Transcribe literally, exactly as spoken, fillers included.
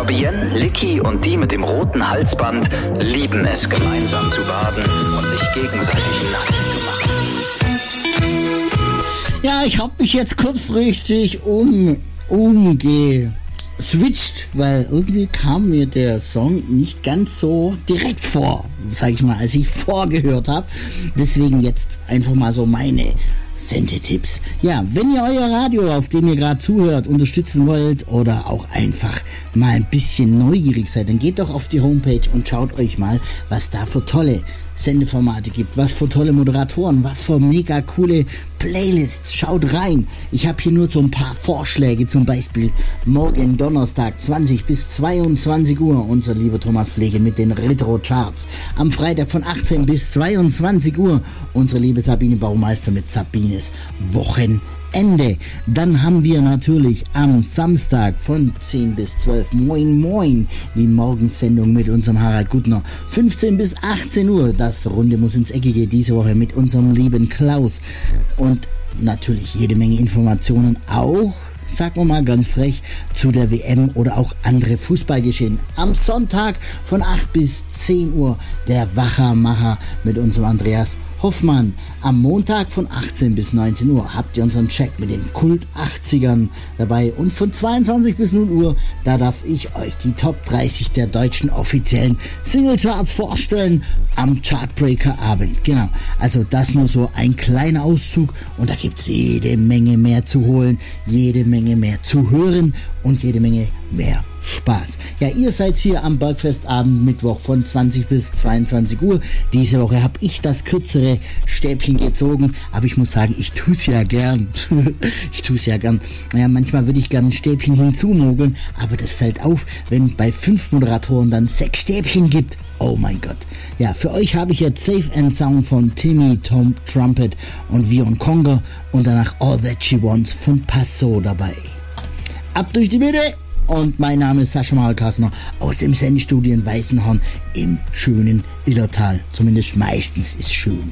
Fabienne, Licky und die mit dem roten Halsband lieben es, gemeinsam zu baden und sich gegenseitig nass zu machen. Ja, ich hab mich jetzt kurzfristig um, umgeswitcht, weil irgendwie kam mir der Song nicht ganz so direkt vor, sag ich mal, als ich vorgehört habe. Deswegen jetzt einfach mal so meine Sendetipps. Ja, wenn ihr euer Radio, auf dem ihr gerade zuhört, unterstützen wollt oder auch einfach mal ein bisschen neugierig seid, dann geht doch auf die Homepage und schaut euch mal, was da für tolle Sendeformate gibt, was für tolle Moderatoren, was für mega coole Playlists. Schaut rein. Ich habe hier nur so ein paar Vorschläge, zum Beispiel morgen Donnerstag zwanzig bis zweiundzwanzig Uhr unser lieber Thomas Pflege mit den Retro Charts. Am Freitag von achtzehn bis zweiundzwanzig Uhr unsere liebe Sabine Baumeister mit Sabines Wochenende. Dann haben wir natürlich am Samstag von zehn bis zwölf Moin Moin die Morgensendung mit unserem Harald Gutner. fünfzehn bis achtzehn Uhr das Runde muss ins Eckige diese Woche mit unserem lieben Klaus. Und natürlich jede Menge Informationen auch, sagen wir mal ganz frech, zu der W M oder auch andere Fußballgeschehen. Am Sonntag von acht bis zehn Uhr der Wachermacher mit unserem Andreas Hoffmann. Am Montag von achtzehn bis neunzehn Uhr habt ihr unseren Check mit den Kult achtzigern dabei und von zweiundzwanzig bis null Uhr, da darf ich euch die Top dreißig der deutschen offiziellen Singlecharts vorstellen am Chartbreaker Abend. Genau, also das nur so ein kleiner Auszug und da gibt's jede Menge mehr zu holen, jede Menge mehr zu hören und jede Menge mehr Spaß. Ja, ihr seid hier am Bergfestabend Mittwoch von zwanzig bis zweiundzwanzig Uhr. Diese Woche habe ich das kürzere Stäbchen gezogen, aber ich muss sagen, ich tue es ja gern. ich tue es ja gern. Ja, manchmal würde ich gern ein Stäbchen hinzumogeln, aber das fällt auf, wenn bei fünf Moderatoren dann sechs Stäbchen gibt. Oh mein Gott. Ja, für euch habe ich jetzt Safe and Sound von Timmy Tom Trumpet und Vion Conga und danach All That She Wants von Passo dabei. Ab durch die Mitte! Und mein Name ist Sascha Malkassner aus dem Sendestudio in Weißenhorn im schönen Illertal. Zumindest meistens ist schön.